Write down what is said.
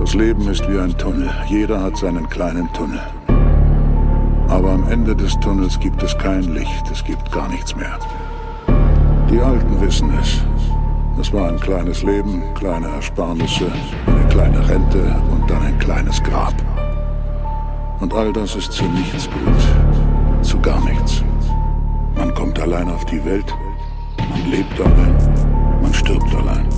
Das Leben ist wie ein Tunnel. Jeder hat seinen kleinen Tunnel. Aber am Ende des Tunnels gibt es kein Licht, es gibt gar nichts mehr. Die Alten wissen es. Es war ein kleines Leben, kleine Ersparnisse, eine kleine Rente und dann ein kleines Grab. Und all das ist zu nichts gut, zu gar nichts. Man kommt allein auf die Welt, man lebt allein, man stirbt allein.